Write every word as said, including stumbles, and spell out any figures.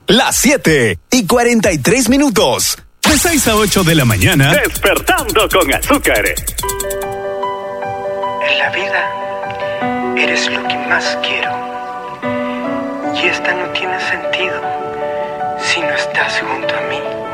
Las siete y cuarenta y tres minutos. De seis a ocho de la mañana. Despertando con azúcar. En la vida eres lo que más quiero. Y esta no tiene sentido si no estás junto a mí.